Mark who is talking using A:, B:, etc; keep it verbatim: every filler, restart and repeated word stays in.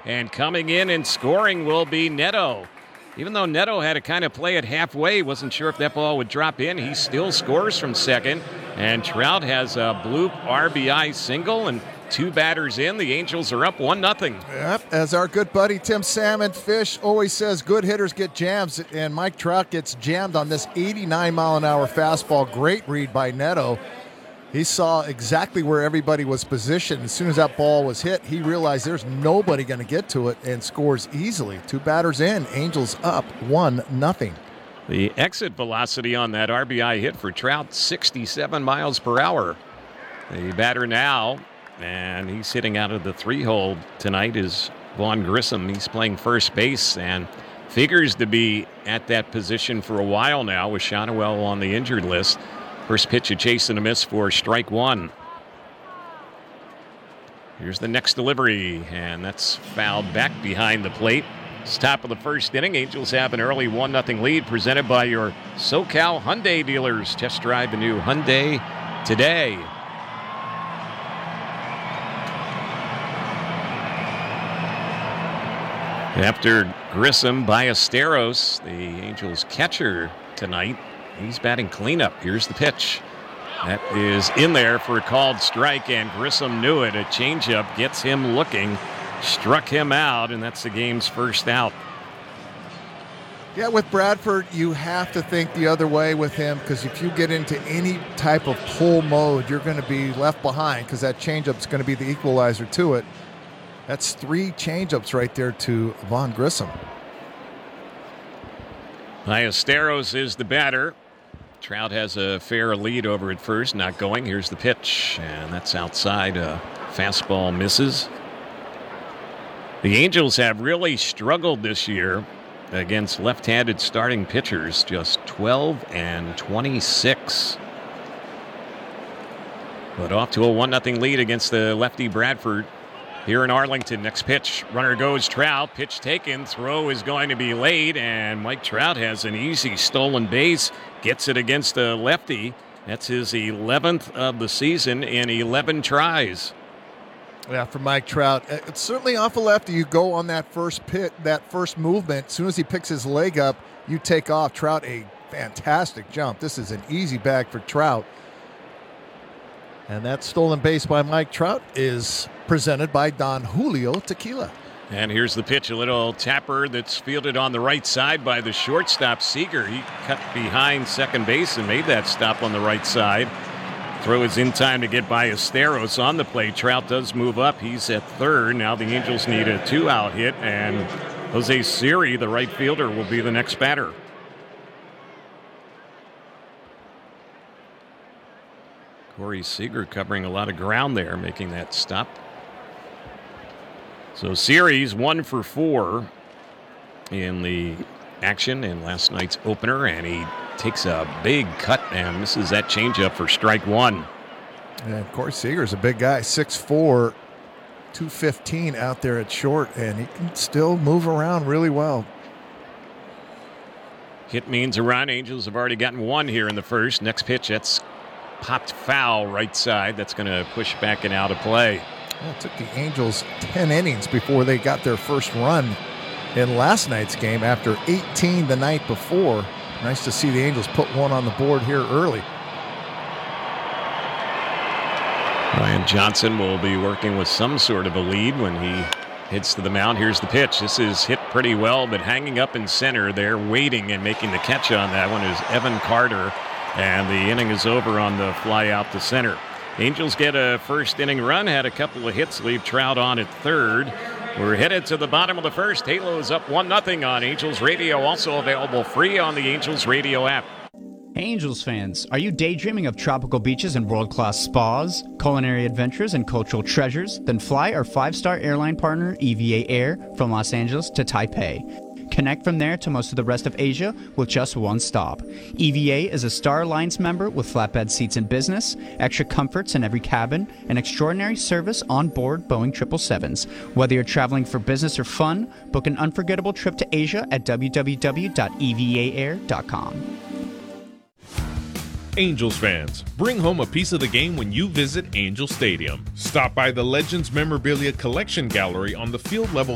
A: And coming in and scoring will be Neto. Even though Neto had to kind of play it halfway, wasn't sure if that ball would drop in, he still scores from second. And Trout has a bloop R B I single, and two batters in. The Angels are up one nothing.
B: Yep, as our good buddy Tim Salmon Fish always says, good hitters get jams, and Mike Trout gets jammed on this eighty-nine mile an hour fastball. Great read by Neto. He saw exactly where everybody was positioned. As soon as that ball was hit, he realized there's nobody going to get to it and scores easily. Two batters in, Angels up one nothing.
A: The exit velocity on that R B I hit for Trout, sixty-seven miles per hour. The batter now, and he's hitting out of the three-hole tonight, is Vaughn Grissom. He's playing first base and figures to be at that position for a while now with Shotwell on the injured list. First pitch, a chase and a miss for strike one. Here's the next delivery, and that's fouled back behind the plate. It's top of the first inning. Angels have an early one nothing lead presented by your SoCal Hyundai dealers. Test drive the new Hyundai today. After Grissom, Ballesteros, the Angels catcher tonight, he's batting cleanup. Here's the pitch. That is in there for a called strike, and Grissom knew it. A changeup gets him looking, struck him out, and that's the game's first out.
B: Yeah, with Bradford, you have to think the other way with him, because if you get into any type of pull mode, you're going to be left behind, because that changeup's going to be the equalizer to it. That's three changeups right there to Vaughn Grissom.
A: Ballesteros is the batter. Trout has a fair lead over at first, not going. Here's the pitch, and that's outside. Uh, fastball misses. The Angels have really struggled this year against left-handed starting pitchers, just twelve and twenty-six. But off to a one nothing lead against the lefty Bradford. Here in Arlington, next pitch, runner goes Trout, pitch taken, throw is going to be laid, and Mike Trout has an easy stolen base, gets it against a lefty. That's his eleventh of the season in eleven tries.
B: Yeah, for Mike Trout, it's certainly off a lefty. You go on that first pit, that first movement. As soon as he picks his leg up, you take off. Trout, a fantastic jump. This is an easy bag for Trout. And that stolen base by Mike Trout is presented by Don Julio Tequila.
A: And here's the pitch, a little tapper that's fielded on the right side by the shortstop, Seager. He cut behind second base and made that stop on the right side. Throw is in time to get Ballesteros on the plate. Trout does move up. He's at third. Now the Angels need a two-out hit, and Jose Siri, the right fielder, will be the next batter. Corey Seager covering a lot of ground there, making that stop. So Siri's one for four in the action in last night's opener, and he takes a big cut and misses that changeup for strike one.
B: And Corey Seager's a big guy, six four, two fifteen out there at short, and he can still move around really well.
A: Hit means a run. Angels have already gotten one here in the first. Next pitch, that's popped foul right side. That's going to push back and out of play.
B: Well, it took the Angels ten innings before they got their first run in last night's game after eighteen the night before. Nice to see the Angels put one on the board here early.
A: Ryan Johnson will be working with some sort of a lead when he hits to the mound. Here's the pitch. This is hit pretty well, but hanging up in center there, waiting and making the catch on that one is Evan Carter. And the inning is over on the fly out to center. Angels get a first inning run, had a couple of hits, leave Trout on at third. We're headed to the bottom of the first. Halo is up one nothing on Angels Radio, also available free on the Angels Radio app.
C: Hey Angels fans, are you daydreaming of tropical beaches and world-class spas, culinary adventures, and cultural treasures? Then fly our five-star airline partner E V A Air from Los Angeles to Taipei. Connect from there to most of the rest of Asia with just one stop. E V A is a Star Alliance member with flatbed seats in business, extra comforts in every cabin, and extraordinary service on board Boeing triple sevens. Whether you're traveling for business or fun, book an unforgettable trip to Asia at w w w dot e v a air dot com.
D: Angels fans, bring home a piece of the game when you visit Angel Stadium. Stop by the Legends Memorabilia Collection Gallery on the field level